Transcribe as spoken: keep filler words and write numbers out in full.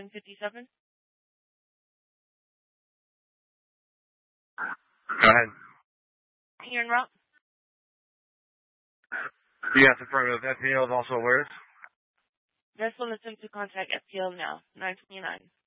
fifty-seven. Go ahead. You're en route. Yes, affirmative. F P L is also aware. Vessel attempt to contact F P L now. nine twenty-nine.